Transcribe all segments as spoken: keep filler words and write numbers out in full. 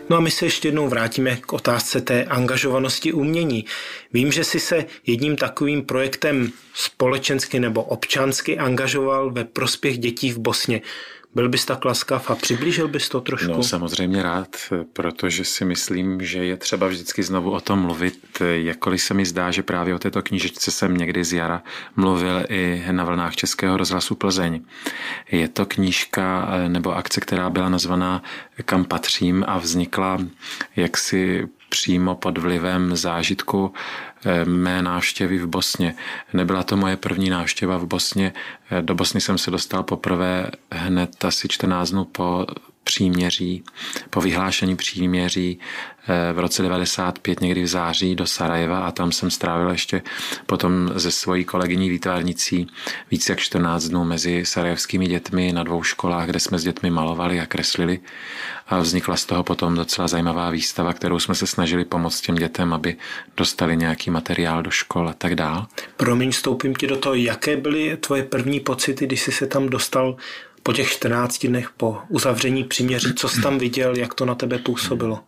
No a my se ještě jednou vrátíme k otázce té angažovanosti umění. Vím, že jsi se jedním takovým projektem společensky nebo občansky angažoval ve prospěch dětí v Bosně. Byl bys tak laskav a přiblížil bys to trošku? No samozřejmě rád, protože si myslím, že je třeba vždycky znovu o tom mluvit, jakkoliv se mi zdá, že právě o této knížečce jsem někdy z jara mluvil i na vlnách Českého rozhlasu Plzeň. Je to knížka nebo akce, která byla nazvaná Kam patřím a vznikla jaksi přímo pod vlivem zážitku mé návštěvy v Bosně. Nebyla to moje první návštěva v Bosně. Do Bosny jsem se dostal poprvé hned asi čtrnáct dnů po příměří, po vyhlášení příměří v roce devadesát pět, někdy v září, do Sarajeva a tam jsem strávil ještě potom se svojí kolegyní výtvarnicí víc jak čtrnáct dnů mezi sarajevskými dětmi na dvou školách, kde jsme s dětmi malovali a kreslili a vznikla z toho potom docela zajímavá výstava, kterou jsme se snažili pomoct těm dětem, aby dostali nějaký materiál do škol a tak dál. Promiň, vstoupím ti do toho, jaké byly tvoje první pocity, když jsi se tam dostal po těch čtrnácti dnech po uzavření příměří, co jsi tam viděl, jak to na tebe působilo?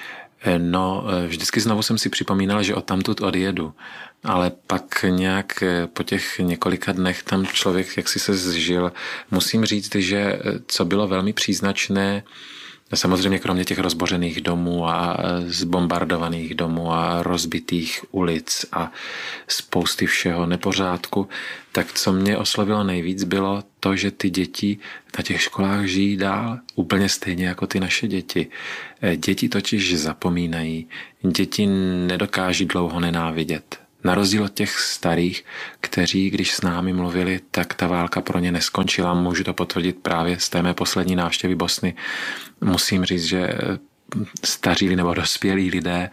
No, vždycky znovu jsem si připomínal, že odtamtud odjedu, ale pak nějak po těch několika dnech tam člověk jaksi se zžil. Musím říct, že co bylo velmi příznačné, samozřejmě kromě těch rozbořených domů a zbombardovaných domů a rozbitých ulic a spousty všeho nepořádku, tak co mě oslovilo nejvíc bylo to, že ty děti na těch školách žijí dál úplně stejně jako ty naše děti. Děti totiž zapomínají, děti nedokáží dlouho nenávidět. Na rozdíl od těch starých, kteří, když s námi mluvili, tak ta válka pro ně neskončila. Můžu to potvrdit právě z té mé poslední návštěvy Bosny. Musím říct, že staří nebo dospělí lidé,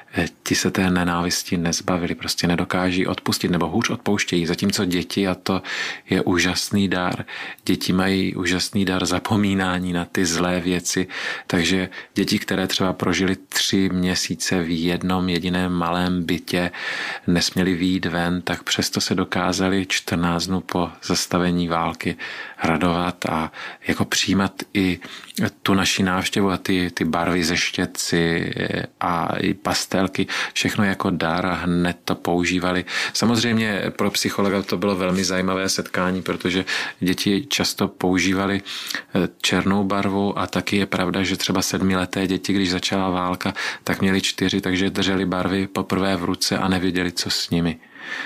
ti se té nenávisti nezbavili, prostě nedokáží odpustit nebo hůř odpouštějí, zatímco děti, a to je úžasný dar, děti mají úžasný dar zapomínání na ty zlé věci, takže děti, které třeba prožili tři měsíce v jednom jediném malém bytě, nesměli vyjít ven, tak přesto se dokázali čtrnáct dnů po zastavení války radovat a jako přijímat i tu naši návštěvu a ty, ty barvy ze štětci a i pastelky, všechno jako dar a hned to používali. Samozřejmě pro psychologa to bylo velmi zajímavé setkání, protože děti často používali černou barvu a taky je pravda, že třeba sedmileté děti, když začala válka, tak měli čtyři, takže drželi barvy poprvé v ruce a nevěděli, co s nimi.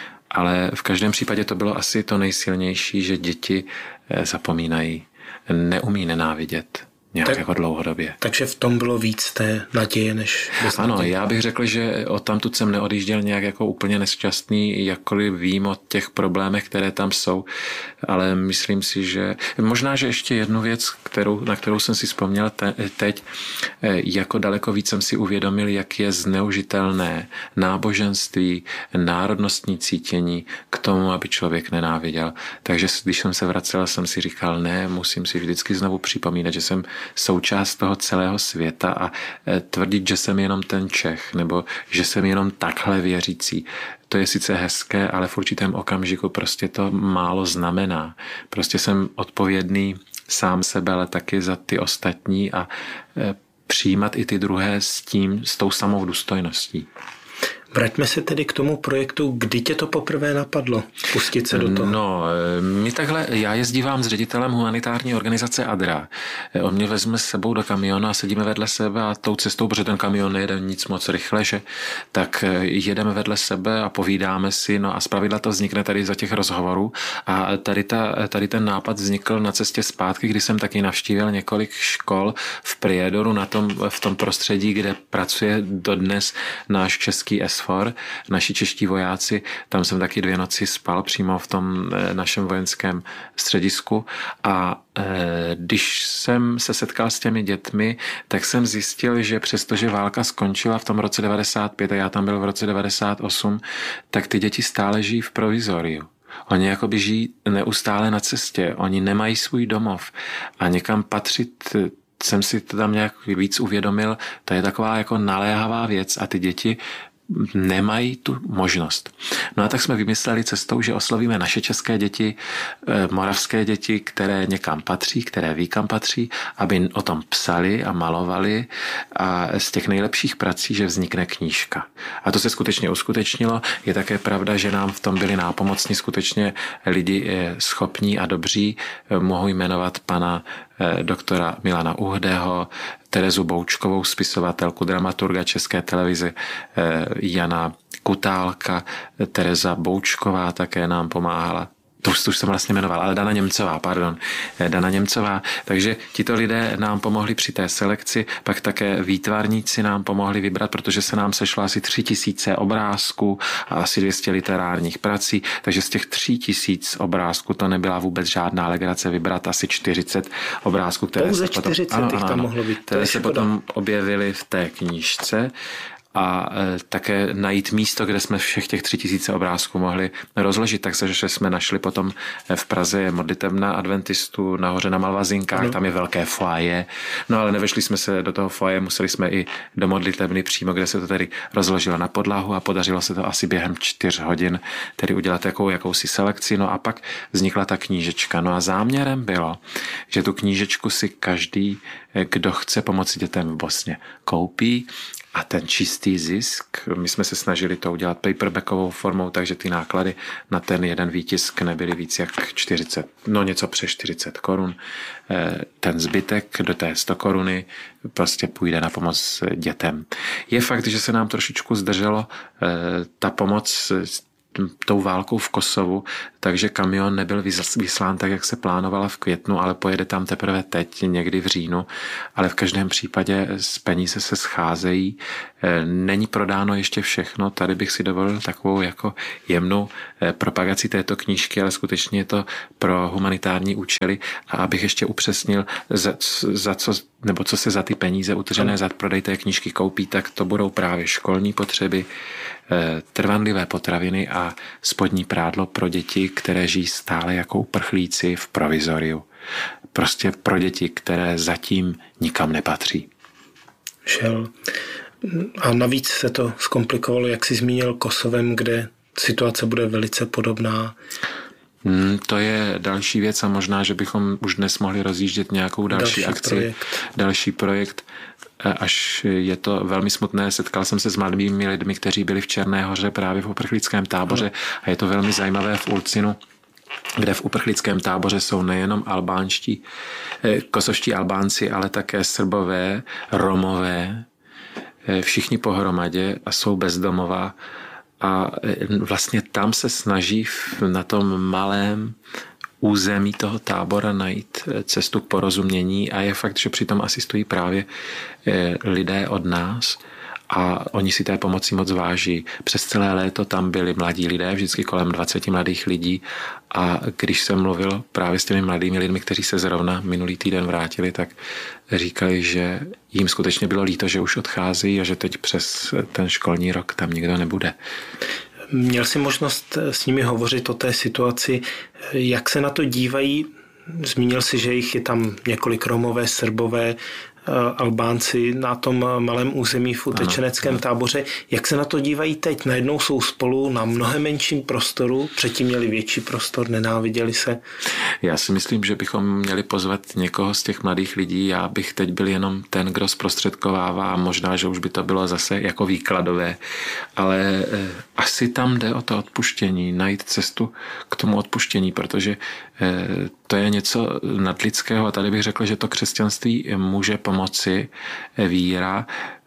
Ale v každém případě to bylo asi to nejsilnější, že děti zapomínají, neumí nenávidět. Nějak tak, jako dlouhodobě. Takže v tom bylo víc té naděje, než... Ano, já bych řekl, že odtamtud jsem neodjížděl nějak jako úplně nešťastný, jakkoliv vím o těch problémech, které tam jsou, ale myslím si, že možná, že ještě jednu věc, kterou, na kterou jsem si vzpomněl te, teď, jako daleko víc jsem si uvědomil, jak je zneužitelné náboženství, národnostní cítění k tomu, aby člověk nenáviděl. Takže když jsem se vracel, jsem si říkal, ne, musím si vždycky znovu připomínat, že jsem součást toho celého světa a tvrdit, že jsem jenom ten Čech nebo že jsem jenom takhle věřící. To je sice hezké, ale v určitém okamžiku prostě to málo znamená. Prostě jsem odpovědný sám sebe, ale taky za ty ostatní a přijímat i ty druhé s tím, s tou samou důstojností. Vraťme se tedy k tomu projektu, kdy tě to poprvé napadlo pustit se do toho? No, my takhle, já jezdívám s ředitelem humanitární organizace Adra. On mě vezme s sebou do kamionu a sedíme vedle sebe a tou cestou, protože ten kamion nejede nic moc rychle, že, tak jedeme vedle sebe a povídáme si, no a zpravidla to vznikne tady za těch rozhovorů a tady, ta, tady ten nápad vznikl na cestě zpátky, kdy jsem taky navštívil několik škol v Priedoru, na tom, v tom prostředí, kde pracuje dodnes náš český S F O R, naši čeští vojáci, tam jsem taky dvě noci spal přímo v tom našem vojenském středisku a když jsem se setkal s těmi dětmi, tak jsem zjistil, že přestože válka skončila v tom roce devadesát pět a já tam byl v roce devadesát osm, tak ty děti stále žijí v provizoriu. Oni jakoby žijí neustále na cestě, oni nemají svůj domov a někam patřit, jsem si to tam nějak víc uvědomil, to je taková jako naléhavá věc a ty děti nemají tu možnost. No a tak jsme vymysleli cestou, že oslovíme naše české děti, moravské děti, které někam patří, které ví, kam patří, aby o tom psali a malovali a z těch nejlepších prací, že vznikne knížka. A to se skutečně uskutečnilo. Je také pravda, že nám v tom byli nápomocni skutečně lidi schopní a dobří. Mohu jmenovat pana doktora Milana Uhdého, Terezu Boučkovou, spisovatelku, dramaturga České televize, Jana Kutálka, Tereza Boučková také nám pomáhala. To už, to už jsem vlastně jmenoval, ale Dana Němcová, pardon. Dana Němcová. Takže tito lidé nám pomohli při té selekci, pak také výtvarníci nám pomohli vybrat, protože se nám sešlo asi tři tisíce obrázků a asi dvě stě literárních prací, takže z těch tři tisíc obrázků to nebyla vůbec žádná legrace vybrat asi čtyřicet obrázků, které Pouze se potom, čtyřicet ano, tam ano, mohlo být. které se potom objevily v té knížce. A také najít místo, kde jsme všech těch tři tisíce obrázků mohli rozložit. Takže jsme našli potom v Praze modlitebna adventistů nahoře na Malvazinkách, no. Tam je velké foaje. No ale nevešli jsme se do toho foaje, museli jsme i do modlitebny přímo, kde se to tedy rozložilo na podlahu a podařilo se to asi během čtyř hodin tedy udělat takovou jakousi selekci. No a pak vznikla ta knížečka. No a záměrem bylo, že tu knížečku si každý, kdo chce pomoci dětem v Bosně, koupí. A ten čistý zisk, my jsme se snažili to udělat paperbackovou formou, takže ty náklady na ten jeden výtisk nebyly víc jak čtyřicet, no něco přes čtyřicet korun. Ten zbytek do té sto koruny prostě půjde na pomoc dětem. Je fakt, že se nám trošičku zdrželo ta pomoc tou válkou v Kosovu, takže kamion nebyl vyslán tak, jak se plánovala v květnu, ale pojede tam teprve teď, někdy v říjnu, ale v každém případě z peníze se scházejí. Není prodáno ještě všechno, tady bych si dovolil takovou jako jemnou propagaci této knížky, ale skutečně je to pro humanitární účely a abych ještě upřesnil, za, za co, nebo co se za ty peníze utržené za prodej té knížky koupí, tak to budou právě školní potřeby, trvanlivé potraviny a spodní prádlo pro děti, které žijí stále jako uprchlíci v provizoriu. Prostě pro děti, které zatím nikam nepatří. Šel. A navíc se to zkomplikovalo, jak jsi zmínil, Kosovem, kde situace bude velice podobná. Hmm, to je další věc a možná, že bychom už dnes mohli rozjíždět nějakou další, další akci, projekt. další projekt, až je to velmi smutné. Setkal jsem se s mladými lidmi, kteří byli v Černé Hoře právě v uprchlickém táboře a je to velmi zajímavé v Ulcinu, kde v uprchlickém táboře jsou nejenom albánští, kosovští Albánci, ale také Srbové, Romové, všichni pohromadě a jsou bezdomová. A vlastně tam se snaží na tom malém území toho tábora najít cestu k porozumění a je fakt, že přitom asistují právě lidé od nás a oni si té pomoci moc váží. Přes celé léto tam byli mladí lidé, vždycky kolem dvacet mladých lidí a když jsem mluvil právě s těmi mladými lidmi, kteří se zrovna minulý týden vrátili, tak říkali, že jim skutečně bylo líto, že už odcházejí a že teď přes ten školní rok tam nikdo nebude. Měl jsi možnost s nimi hovořit o té situaci, jak se na to dívají? Zmínil si, že jich je tam několik Romové, Srbové, Albánci na tom malém území v utečeneckém ano, ano. táboře. Jak se na to dívají teď? Najednou jsou spolu na mnohem menším prostoru, předtím měli větší prostor, nenáviděli se. Já si myslím, že bychom měli pozvat někoho z těch mladých lidí. Já bych teď byl jenom ten, kdo zprostředkovává a možná, že už by to bylo zase jako výkladové. Ale asi tam jde o to odpuštění, najít cestu k tomu odpuštění, protože to je něco nadlidského a tady bych řekl, že to křesťanství může pomoci, víra,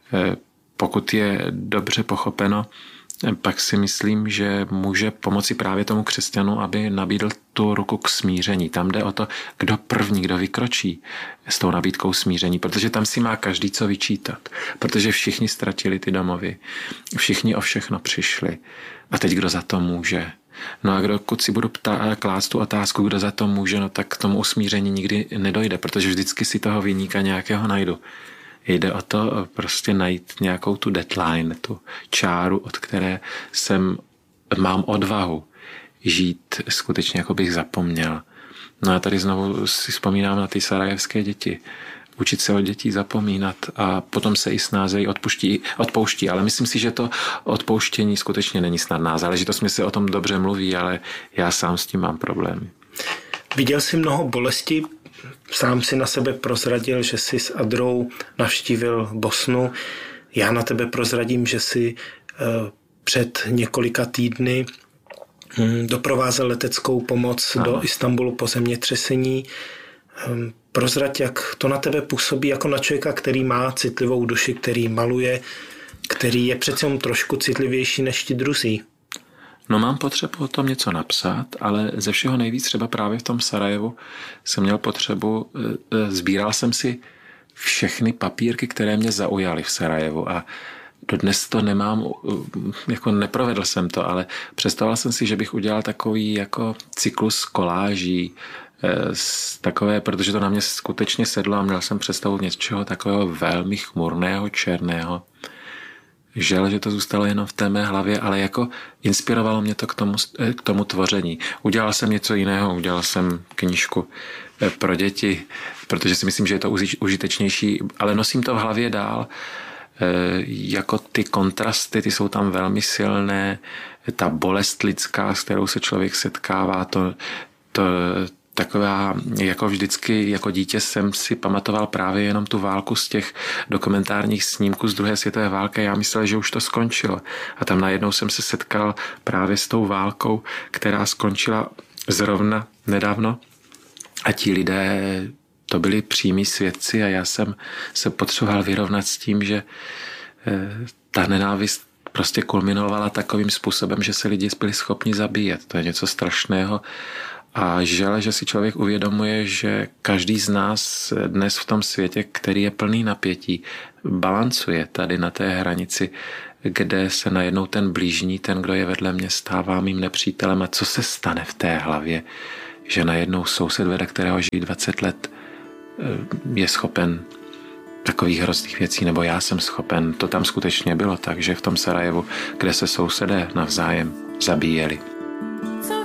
pokud je dobře pochopeno, pak si myslím, že může pomoci právě tomu křesťanu, aby nabídl tu ruku k smíření. Tam jde o to, kdo první, kdo vykročí s tou nabídkou smíření, protože tam si má každý co vyčítat, protože všichni ztratili ty domovy, všichni o všechno přišli a teď kdo za to může? No a když si budu ptá, klást tu otázku, kdo za to může, no tak k tomu usmíření nikdy nedojde, protože vždycky si toho viníka nějakého najdu. Jde o to prostě najít nějakou tu deadline, tu čáru, od které jsem, mám odvahu žít skutečně, jako bych zapomněl. No a tady znovu si vzpomínám na ty sarajevské děti. učit se od dětí zapomínat a potom se i snázejí odpuští, odpouští. Ale myslím si, že to odpouštění skutečně není snadná záležitost. Mi se o tom dobře mluví, ale já sám s tím mám problémy. Viděl jsi mnoho bolesti, sám si na sebe prozradil, že jsi s Adrou navštívil Bosnu. Já na tebe prozradím, že jsi před několika týdny doprovázel leteckou pomoc ano. do Istanbulu po zemětřesení. Prozrať, jak to na tebe působí jako na člověka, který má citlivou duši, který maluje, který je přece jen trošku citlivější než ti druzí. No mám potřebu o tom něco napsat, ale ze všeho nejvíc třeba právě v tom Sarajevu jsem měl potřebu, sbíral jsem si všechny papírky, které mě zaujaly v Sarajevu a dodnes to nemám, jako neprovedl jsem to, ale představoval jsem si, že bych udělal takový jako cyklus koláží, takové, protože to na mě skutečně sedlo a měl jsem představu něčeho takového velmi chmurného, černého. Žel, že to zůstalo jenom v té mé hlavě, ale jako inspirovalo mě to k tomu, k tomu tvoření. Udělal jsem něco jiného, udělal jsem knížku pro děti, protože si myslím, že je to užitečnější, ale nosím to v hlavě dál. Jako ty kontrasty, ty jsou tam velmi silné, ta bolest lidská, s kterou se člověk setkává, to, to taková, jako vždycky, jako dítě jsem si pamatoval právě jenom tu válku z těch dokumentárních snímků z druhé světové války. Já myslel, že už to skončilo. A tam najednou jsem se setkal právě s tou válkou, která skončila zrovna nedávno. A ti lidé, to byli přímí svědci a já jsem se potřeboval vyrovnat s tím, že ta nenávist prostě kulminovala takovým způsobem, že se lidi byli schopni zabíjet. To je něco strašného. A žel, že si člověk uvědomuje, že každý z nás dnes v tom světě, který je plný napětí, balancuje tady na té hranici, kde se najednou ten blížní, ten, kdo je vedle mě, stává mým nepřítelem. A co se stane v té hlavě, že najednou soused, vedle kterého žijí dvacet let, je schopen takových hrozných věcí, nebo já jsem schopen. To tam skutečně bylo tak, že v tom Sarajevu, kde se sousedé navzájem zabíjeli.